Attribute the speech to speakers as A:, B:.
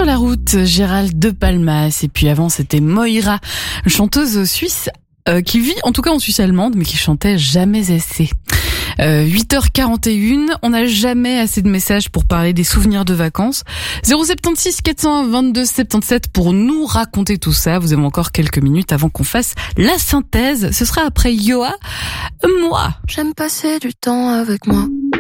A: Sur la route, Gérald de Palmas. Et puis avant, c'était Moira, une chanteuse suisse qui vit en tout cas en Suisse allemande, mais qui chantait jamais assez. 8h41, on n'a jamais assez de messages pour parler des souvenirs de vacances. 076 401 22 77 pour nous raconter tout ça. Vous avez encore quelques minutes avant qu'on fasse la synthèse. Ce sera après Yoa, moi.
B: J'aime passer du temps avec moi.